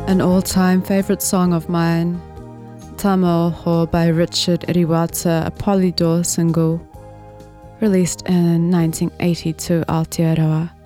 An all-time favorite song of mine, Tamaoho by Richard Iriwata, a Polydor single, released in 1982 Aotearoa.